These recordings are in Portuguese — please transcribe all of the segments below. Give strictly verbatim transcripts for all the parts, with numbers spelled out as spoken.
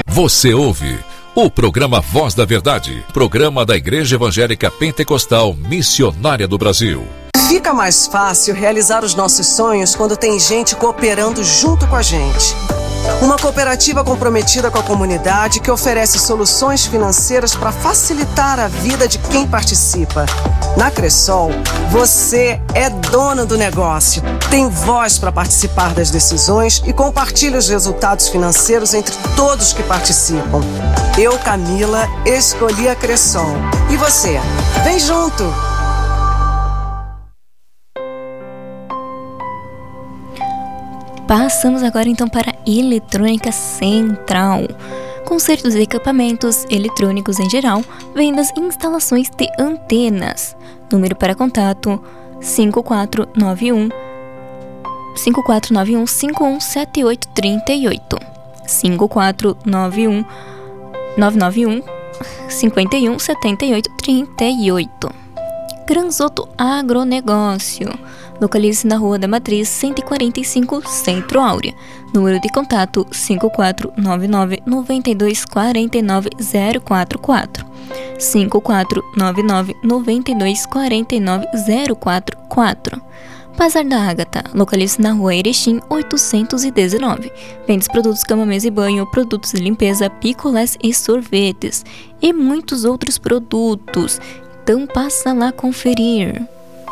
Você ouve o programa Voz da Verdade, programa da Igreja Evangélica Pentecostal Missionária do Brasil. Fica mais fácil realizar os nossos sonhos quando tem gente cooperando junto com a gente. Uma cooperativa comprometida com a comunidade que oferece soluções financeiras para facilitar a vida de quem participa. Na Cressol, você é dono do negócio, tem voz para participar das decisões e compartilha os resultados financeiros entre todos que participam. Eu, Camila, escolhi a Cressol. E você? Vem junto! Passamos agora então para Eletrônica Central. Consertos e equipamentos eletrônicos em geral, vendas e instalações de antenas. Número para contato cinco quatro nove um cinco quatro nove um cinco um sete oito três oito cinco quatro nove um nove nove um cinco um sete oito três oito. Granzoto Agronegócio. Localize-se na Rua da Matriz, cento e quarenta e cinco, Centro Áurea. Número de contato cinco quatro nove nove nove dois quatro nove zero quatro quatro cinco quatro nove nove nove dois quatro nove zero quatro quatro. Bazar da Ágata. Localize-se na Rua Erechim, oitocentos e dezenove. Vende produtos cama, mesa e banho, produtos de limpeza, picolés e sorvetes e muitos outros produtos. Então passa lá conferir.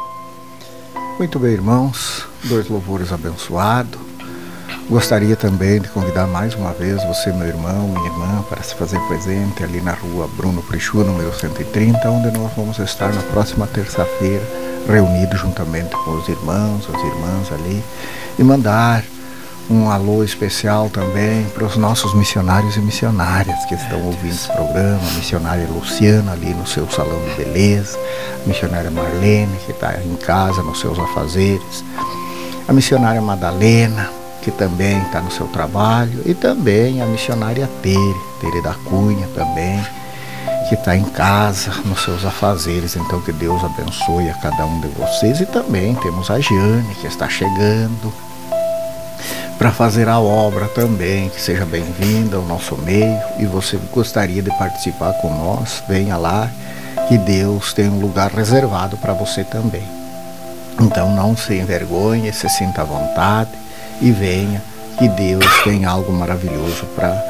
Muito bem, irmãos, dois louvores abençoados. Gostaria também de convidar mais uma vez você, meu irmão, minha irmã, para se fazer presente ali na Rua Bruno Prichu, número cento e trinta, onde nós vamos estar na próxima terça-feira, reunidos juntamente com os irmãos, as irmãs ali, e mandar um alô especial também para os nossos missionários e missionárias que estão ouvindo esse programa. A missionária Luciana ali no seu salão de beleza, a missionária Marlene que está em casa nos seus afazeres, a missionária Madalena que também está no seu trabalho, e também a missionária Tere, Tere da Cunha também, que está em casa nos seus afazeres. Então que Deus abençoe a cada um de vocês. E também temos a Jane que está chegando para fazer a obra também, que seja bem-vinda ao nosso meio. E você gostaria de participar com nós, venha lá, que Deus tem um lugar reservado para você também. Então não se envergonhe, se sinta à vontade e venha, que Deus tem algo maravilhoso para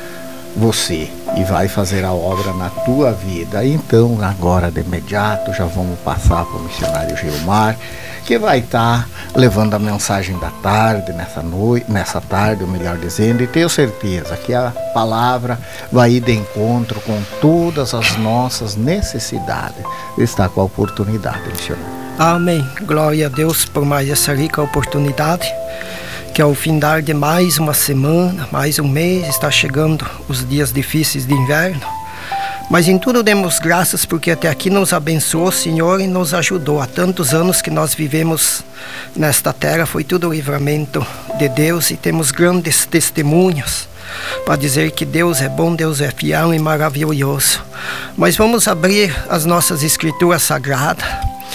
você e vai fazer a obra na tua vida. Então agora de imediato já vamos passar para o missionário Gilmar, que vai estar levando a mensagem da tarde, nessa noite, nessa tarde, ou melhor dizendo, e tenho certeza que a palavra vai ir de encontro com todas as nossas necessidades. Está com a oportunidade, missionário. Amém. Glória a Deus por mais essa rica oportunidade, que ao findar de mais uma semana, mais um mês, está chegando os dias difíceis de inverno. Mas em tudo demos graças, porque até aqui nos abençoou, Senhor, e nos ajudou. Há tantos anos que nós vivemos nesta terra, foi tudo o livramento de Deus, e temos grandes testemunhos para dizer que Deus é bom, Deus é fiel e maravilhoso. Mas vamos abrir as nossas escrituras sagradas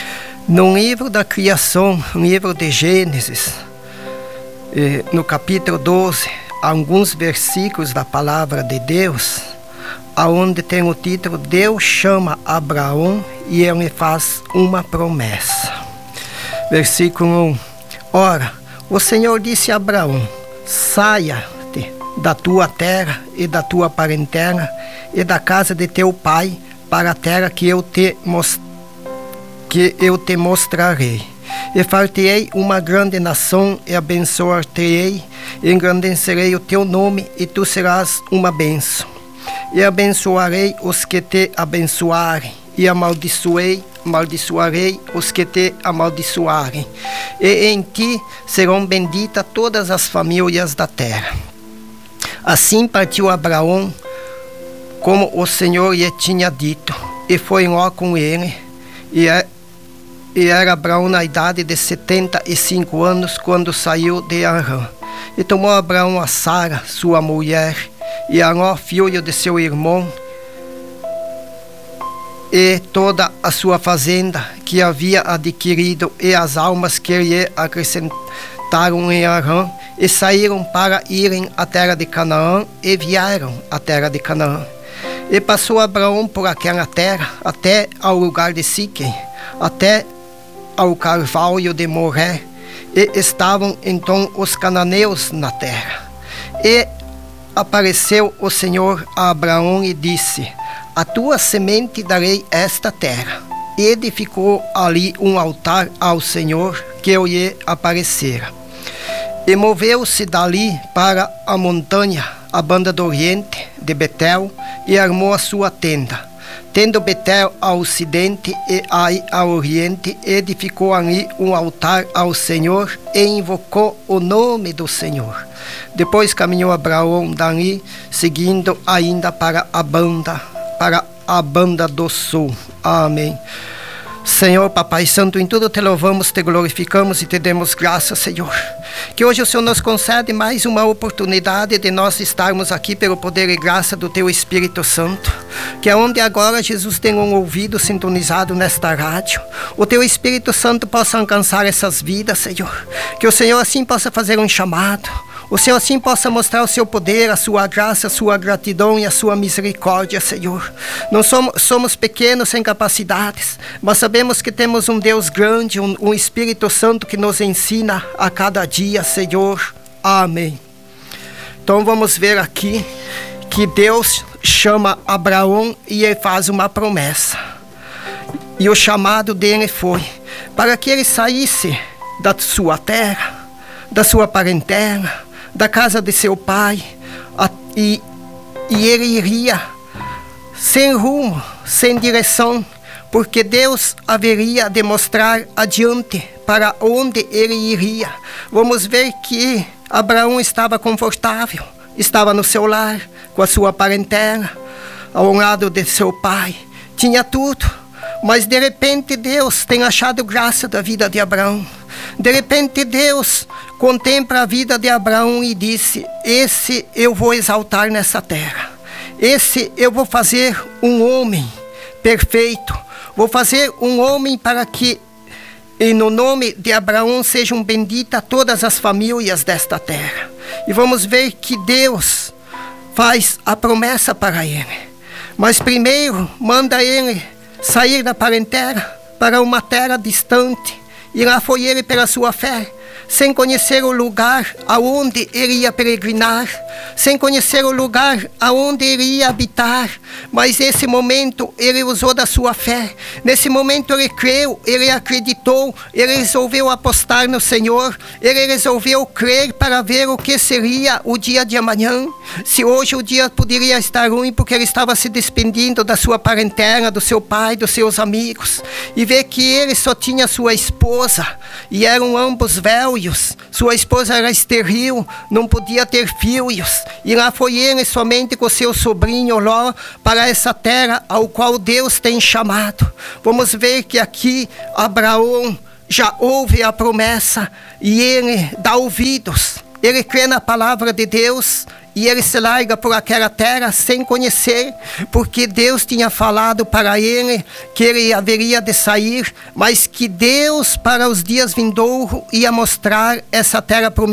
no livro da criação, no livro de Gênesis, no capítulo doze, há alguns versículos da palavra de Deus, aonde tem o título Deus chama Abraão e ele faz uma promessa. Versículo um. Ora, o Senhor disse a Abraão: saia-te da tua terra e da tua parentela e da casa de teu pai para a terra que eu te, most... que eu te mostrarei. E far-te-ei uma grande nação, e abençoar-te-ei, e engrandecerei o teu nome, e tu serás uma bênção. E abençoarei os que te abençoarem, e amaldiçoei, amaldiçoarei os que te amaldiçoarem. E em ti serão benditas todas as famílias da terra. Assim partiu Abraão, como o Senhor lhe tinha dito, e foi Ló com ele, e é E era Abraão na idade de setenta e cinco anos quando saiu de Arã. E tomou Abraão a Sara, sua mulher, e a Ló, filho de seu irmão, e toda a sua fazenda que havia adquirido, e as almas que lhe habitaram em Harã e saíram para irem à terra de Canaã e vieram à terra de Canaã. E passou Abraão por aquela terra até ao lugar de Siquém, até ao carvalho de Moré, e estavam então os cananeus na terra. E apareceu o Senhor a Abraão e disse: a tua semente darei esta terra. E edificou ali um altar ao Senhor que eu lhe aparecera. E moveu-se dali para a montanha, a banda do oriente de Betel, e armou a sua tenda. Tendo Betel ao ocidente e Ai ao oriente, edificou ali um altar ao Senhor e invocou o nome do Senhor. Depois caminhou Abraão dali, seguindo ainda para a banda, para a banda do sul. Amém. Senhor, Papai Santo, em tudo te louvamos, te glorificamos e te demos graças, Senhor. Que hoje o Senhor nos concede mais uma oportunidade de nós estarmos aqui pelo poder e graça do Teu Espírito Santo. Que aonde agora, Jesus, tenha um ouvido sintonizado nesta rádio, o Teu Espírito Santo possa alcançar essas vidas, Senhor. Que o Senhor assim possa fazer um chamado. O Senhor assim possa mostrar o seu poder, a sua graça, a sua gratidão e a sua misericórdia, Senhor. Não somos, somos pequenos sem capacidades, mas sabemos que temos um Deus grande, um, um Espírito Santo que nos ensina a cada dia, Senhor. Amém. Então vamos ver aqui que Deus chama Abraão e ele faz uma promessa. E o chamado dele foi para que ele saísse da sua terra, da sua parentela, da casa de seu pai, a, e, e ele iria sem rumo, sem direção, porque Deus haveria de mostrar adiante para onde ele iria. Vamos ver que Abraão estava confortável, estava no seu lar, com a sua parentela, ao lado de seu pai, tinha tudo, mas de repente Deus tem achado graça da vida de Abraão. De repente Deus contempla a vida de Abraão e disse: esse eu vou exaltar nessa terra, esse eu vou fazer um homem perfeito, vou fazer um homem para que e no nome de Abraão sejam benditas todas as famílias desta terra. E vamos ver que Deus faz a promessa para ele, mas primeiro manda ele sair da parentela para uma terra distante. E lá foi ele pela sua fé, sem conhecer o lugar aonde ele ia peregrinar, sem conhecer o lugar aonde ele ia habitar, mas nesse momento ele usou da sua fé, nesse momento ele creu, ele acreditou, ele resolveu apostar no Senhor, ele resolveu crer para ver o que seria o dia de amanhã, se hoje o dia poderia estar ruim porque ele estava se despedindo da sua parentela, do seu pai, dos seus amigos, e ver que ele só tinha sua esposa, e eram ambos velhos, sua esposa era estéril, não podia ter filhos, e lá foi ele somente com seu sobrinho Ló para essa terra ao qual Deus tem chamado. Vamos ver que aqui Abraão já ouve a promessa e ele dá ouvidos, ele crê na palavra de Deus. E ele se larga por aquela terra sem conhecer, porque Deus tinha falado para ele que ele haveria de sair, mas que Deus para os dias vindouros ia mostrar essa terra prometida.